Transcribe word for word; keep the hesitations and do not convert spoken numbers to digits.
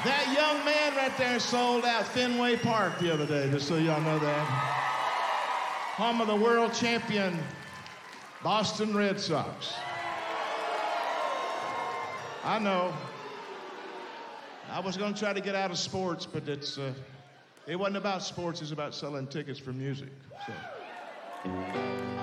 That young man right there sold out Fenway Park the other day, just so y'all know that. Home of the world champion Boston Red Sox. I know. I was going to try to get out of sports, but it's uh, it wasn't about sports. It's about selling tickets for music. So.